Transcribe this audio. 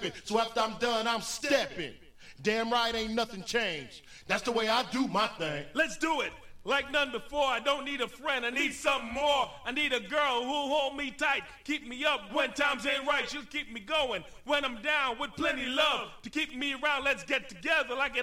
So after I'm done, I'm stepping. Damn right, ain't nothing changed. That's the way I do my thing. Let's do it. Like none before, I don't need a friend, I need something more. I need a girl who'll hold me tight, keep me up when times ain't right. She'll keep me going when I'm down with plenty love to keep me around. Let's get together like it